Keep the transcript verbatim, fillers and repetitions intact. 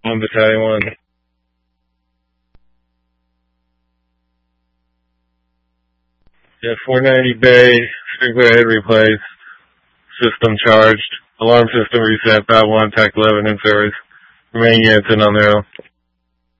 one Battalion one. Yeah, four ninety Bay, sprinkler head replaced, system charged, alarm system reset, Bat one, T A C eleven in service. Remaining units in on their own.